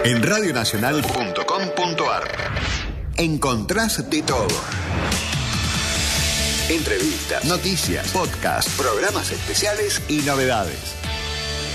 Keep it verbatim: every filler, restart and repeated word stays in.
En radio nacional punto com punto a r encontrás de todo. Entrevistas, noticias, podcasts, programas especiales y novedades.